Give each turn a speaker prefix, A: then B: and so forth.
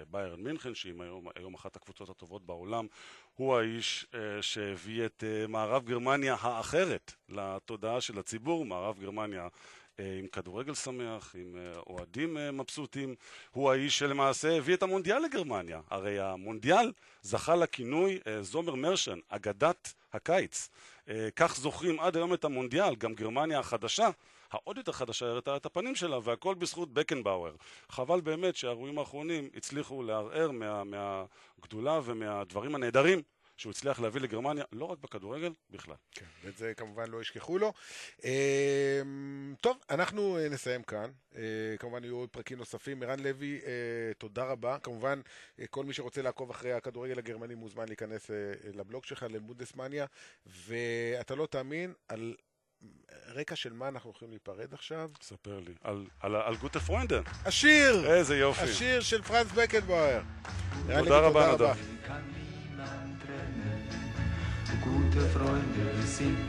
A: ביירן מינכן, שהיא היום אחת הקבוצות הטובות בעולם. הוא האיש שהביא את מערב גרמניה האחרת לתודעה של הציבור, מערב גרמניה עם כדורגל שמח, עם אוהדים מבסוטים. הוא האיש שלמעשה הביא את המונדיאל לגרמניה. הרי המונדיאל זכה לכינוי זומר מרשן, אגדת הקיץ. כך זוכרים עד היום את המונדיאל. גם גרמניה החדשה, העוד יותר חדשה, הראתה את הפנים שלה, והכל בזכות בקנבאואר. חבל באמת שהאירועים האחרונים הצליחו לערער מהגדולה ומהדברים הנהדרים שהוא הצליח להביא לגרמניה, לא רק בכדורגל, בכלל.
B: כן, ואת זה כמובן לא ישכחו לו. טוב, אנחנו נסיים כאן. כמובן יהיו פרקים נוספים. מירן לוי, תודה רבה. כמובן, כל מי שרוצה לעקוב אחרי הכדורגל הגרמני מוזמן להיכנס לבלוג שלך, לבונדסמניה, ואתה לא תאמין על רקע של מה אנחנו הולכים להיפרד עכשיו.
A: ספר לי. על גוטה פרוינדן.
B: השיר!
A: איזה יופי.
B: השיר של פרנץ בקנבאואר.
A: תודה רבה, נדב.
C: Gute Freunde, wir sind